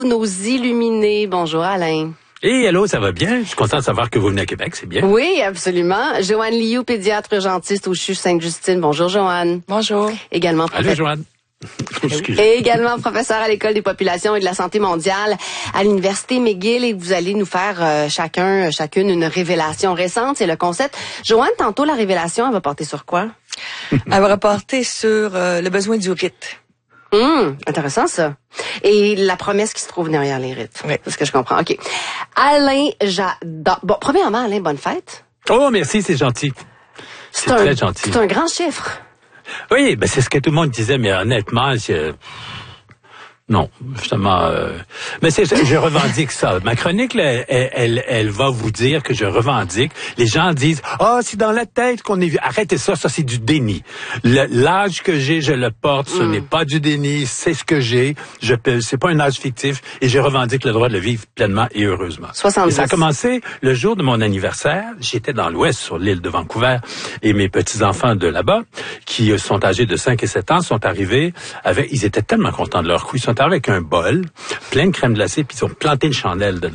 Nos illuminés. Bonjour Alain. Et hello, ça va bien? Je suis content de savoir que vous venez à Québec, c'est bien. Oui, absolument. Joanne Liu, pédiatre urgentiste au CHU Sainte-Justine. Bonjour Joanne. Bonjour. Également Allô, Joanne. Et également professeur à l'École des populations et de la santé mondiale à l'Université McGill, et vous allez nous faire chacune une révélation récente. C'est le concept. Joanne, tantôt, la révélation, elle va porter sur quoi? Elle va rapporter sur le besoin du rite. Intéressant ça. Et la promesse qui se trouve derrière les rites. Oui. C'est ce que je comprends. OK. Alain, j'adore. Bon, premièrement, Alain, bonne fête. Oh, merci, c'est gentil. C'est très gentil. C'est un grand chiffre. Oui, ben c'est ce que tout le monde disait, mais honnêtement, non, justement, mais je revendique ça. Ma chronique, là, elle va vous dire que je revendique. Les gens disent, c'est dans la tête qu'on est vieux. Arrêtez ça, c'est du déni. L'âge que j'ai, je le porte, ce n'est pas du déni, c'est ce que j'ai. C'est pas un âge fictif, et je revendique le droit de le vivre pleinement et heureusement. 70. Et ça a commencé le jour de mon anniversaire. J'étais dans l'Ouest, sur l'île de Vancouver, et mes petits-enfants de là-bas, qui sont âgés de 5 et 7 ans, sont arrivés ils étaient tellement contents de leur coup. Ils sont arrivés avec un bol plein de crème glacée, puis ils ont planté une chandelle dedans.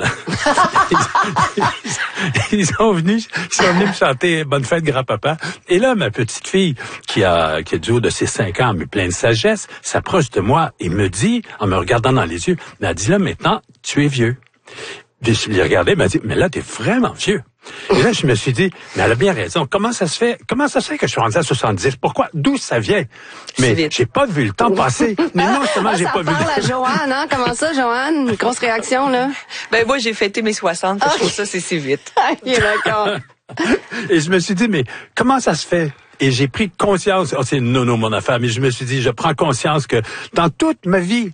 ils sont venus me chanter Bonne fête, grand-papa. Et là, ma petite fille, qui a du haut de ses 5 ans, mais pleine de sagesse, s'approche de moi et me dit, en me regardant dans les yeux, elle dit, là, maintenant, tu es vieux. Puis je l'ai regardé, elle m'a dit, mais là, t'es vraiment vieux. Et là, je me suis dit, mais elle a bien raison. Comment ça se fait que je suis rendu à 70? Pourquoi? D'où ça vient? Mais j'ai pas vu le temps passer. Mais non, justement, j'ai pas vu le temps. Ça parle à Joanne, hein? Comment ça, Joanne? Une grosse réaction, là? Ben, moi, j'ai fêté mes 60. Je trouve ça, c'est si vite. OK, d'accord. Et je me suis dit, mais comment ça se fait? Et j'ai pris conscience, c'est nono mon affaire, mais je me suis dit, je prends conscience que dans toute ma vie,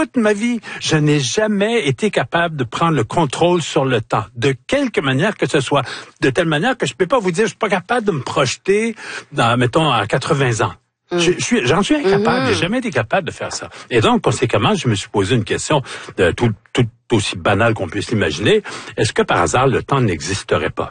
je n'ai jamais été capable de prendre le contrôle sur le temps, de quelque manière que ce soit, de telle manière que je peux pas vous dire, je suis pas capable de me projeter mettons, à 80 ans. J'en suis incapable, j'ai jamais été capable de faire ça. Et donc, conséquemment, je me suis posé une question tout aussi banale qu'on puisse l'imaginer. Est-ce que par hasard, le temps n'existerait pas?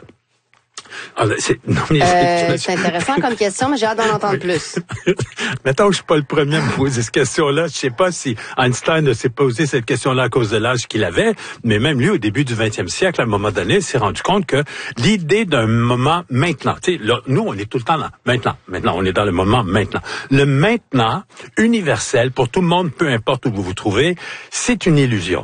C'est intéressant comme question, mais j'ai hâte d'en entendre plus. Mettons que je suis pas le premier à me poser cette question-là. Je sais pas si Einstein s'est posé cette question-là à cause de l'âge qu'il avait, mais même lui, au début du 20e siècle, à un moment donné, s'est rendu compte que l'idée d'un moment maintenant, tu sais, là, nous, on est tout le temps dans maintenant, on est dans le moment maintenant. Le maintenant, universel, pour tout le monde, peu importe où vous vous trouvez, c'est une illusion.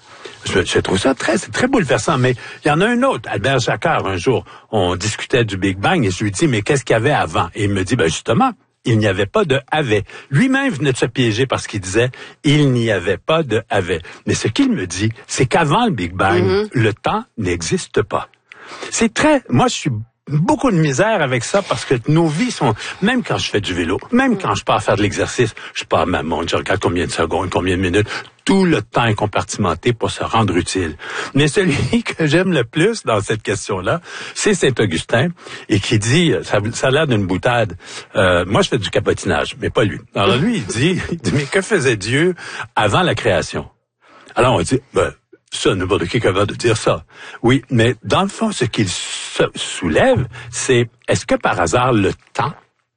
Je trouve ça c'est très bouleversant, mais il y en a un autre, Albert Jacquard, un jour, on discutait du Big Bang et je lui dis, mais qu'est-ce qu'il y avait avant? Et il me dit, justement, il n'y avait pas de avait. Lui-même venait de se piéger parce qu'il disait, il n'y avait pas de avait. Mais ce qu'il me dit, c'est qu'avant le Big Bang, le temps n'existe pas. Moi, je suis beaucoup de misère avec ça parce que nos vies sont, même quand je fais du vélo, même quand je pars faire de l'exercice, je pars à ma montre, je regarde combien de secondes, combien de minutes, tout le temps est compartimenté pour se rendre utile. Mais celui que j'aime le plus dans cette question-là, c'est Saint-Augustin, et qui dit, ça a l'air d'une boutade, moi je fais du cabotinage, mais pas lui. Alors lui, il dit, mais que faisait Dieu avant la création? Alors on dit, ça, n'importe qui est capable de dire ça. Oui, mais dans le fond, ce qu'il soulève, c'est, est-ce que par hasard, le temps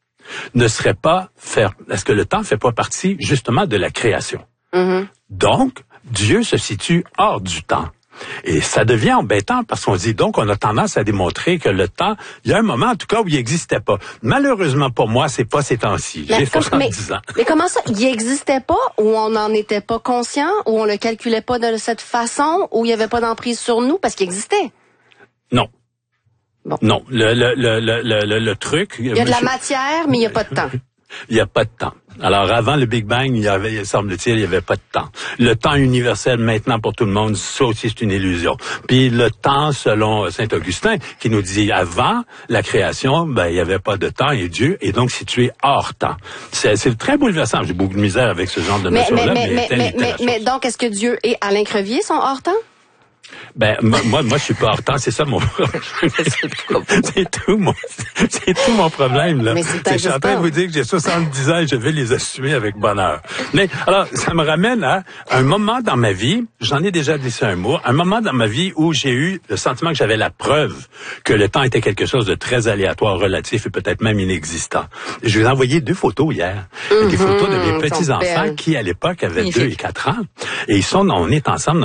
est-ce que le temps fait pas partie, justement, de la création? Donc, Dieu se situe hors du temps. Et ça devient embêtant parce qu'on dit, donc, on a tendance à démontrer que le temps, il y a un moment, en tout cas, où il n'existait pas. Malheureusement, pour moi, c'est pas ces temps-ci. J'ai 70 ans. Mais comment ça? Il n'existait pas, ou on n'en était pas conscient, ou on le calculait pas de cette façon, ou il n'y avait pas d'emprise sur nous parce qu'il existait? Non. Bon. Non. Le truc... Il y a de la matière, mais il n'y a pas de temps. Il n'y a pas de temps. Alors, avant le Big Bang, semble-t-il, il n'y avait pas de temps. Le temps universel, maintenant, pour tout le monde, ça aussi, c'est une illusion. Puis le temps, selon Saint-Augustin, qui nous dit, avant la création, il n'y avait pas de temps et Dieu est donc situé hors temps. C'est très bouleversant. J'ai beaucoup de misère avec ce genre de notion-là. Mais donc, est-ce que Dieu et Alain Crevier sont hors temps? Ben moi je suis pas hors temps, c'est ça mon problème. c'est tout mon problème là. Mais c'est Je suis en train de vous dire que j'ai 70 ans et je vais les assumer avec bonheur. Mais alors ça me ramène à un moment dans ma vie, j'en ai déjà glissé un mot, un moment dans ma vie où j'ai eu le sentiment que j'avais la preuve que le temps était quelque chose de très aléatoire, relatif et peut-être même inexistant. Je vais envoyer 2 photos hier, des photos de mes petits enfants qui à l'époque avaient 2 et 4 ans et on est ensemble